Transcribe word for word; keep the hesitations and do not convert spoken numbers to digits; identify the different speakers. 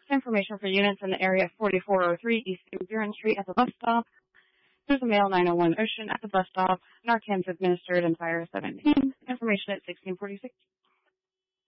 Speaker 1: Information for units in the area of forty-four oh three East Van Buren Street at the bus stop. There's a male nine oh one Ocean at the bus stop. Narcan's administered and fire seventeen. Information at sixteen forty-six.